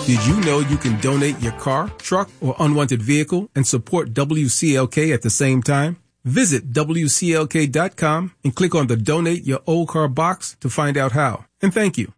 Did you know you can donate your car, truck, or unwanted vehicle and support WCLK at the same time? Visit WCLK.com and click on the Donate Your Old Car box to find out how. And thank you.